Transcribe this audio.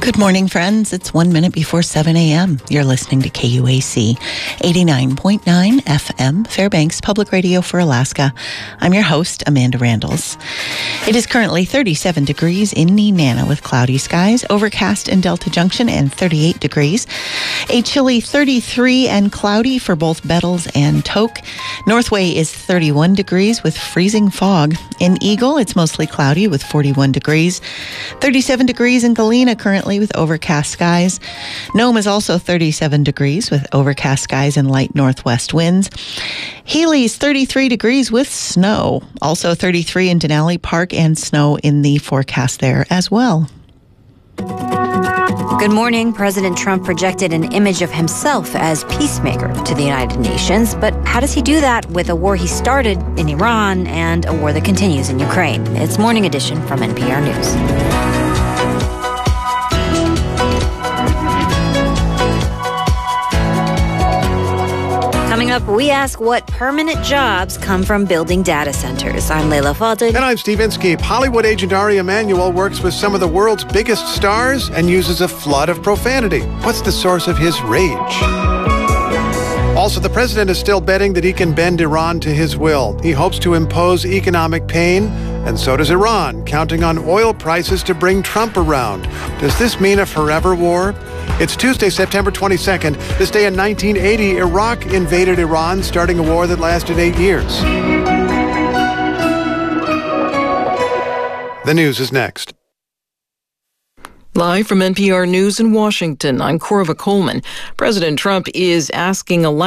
Good morning, friends. It's 1 minute before 7 a.m. You're listening to KUAC 89.9 FM, Fairbanks Public Radio for Alaska. I'm your host, Amanda Randalls. It is currently 37 degrees in Nenana with cloudy skies, overcast in Delta Junction, and 38 degrees. A chilly 33 and cloudy for both Bettles and Tok. Northway is 31 degrees with freezing fog. In Eagle, it's mostly cloudy with 41 degrees. 37 degrees in Galena currently with overcast skies. Nome is also 37 degrees with overcast skies and light northwest winds. Healy's 33 degrees with snow. Also 33 in Denali Park and snow in the forecast there as well. Good morning. President Trump projected an image of himself as peacemaker to the United Nations. But how does he do that with a war he started in Iran and a war that continues in Ukraine? It's Morning Edition from NPR News. Coming up, we ask what permanent jobs come from building data centers. I'm Leila Fadel. And I'm Steve Inskeep. Hollywood agent Ari Emanuel works with some of the world's biggest stars and uses a flood of profanity. What's the source of his rage? Also, the president is still betting that he can bend Iran to his will. He hopes to impose economic pain, and so does Iran, counting on oil prices to bring Trump around. Does this mean a forever war? It's Tuesday, September 22nd. This day in 1980, Iraq invaded Iran, starting a war that lasted 8 years. The news is next. Live from NPR News in Washington, I'm Corva Coleman. President Trump is asking